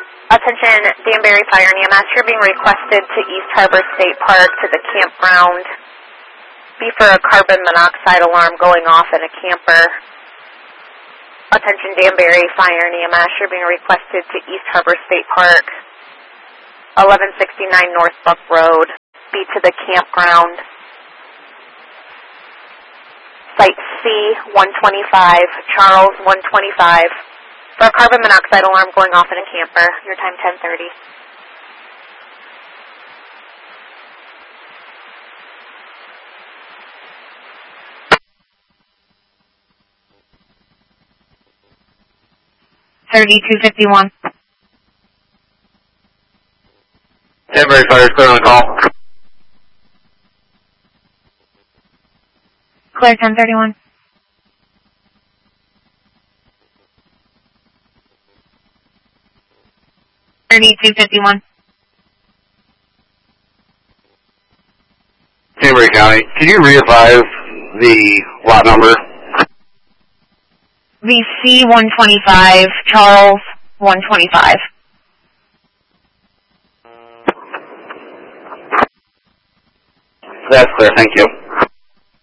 Attention, Danbury Fire and EMS, you're being requested to East Harbor State Park to the campground. Be for a carbon monoxide alarm going off in a camper. Attention, Danbury Fire and EMS, you're being requested to East Harbor State Park, 1169 North Buck Road. Be to the campground. Site C-125, Charles 125, for a carbon monoxide alarm going off in a camper. Your time 10:30. $32.51. Danbury Fire is clear on the call. Clear 1031. $32.51. Danbury County, can you re-advise the lot number? VC 125, Charles 125. That's clear, thank you.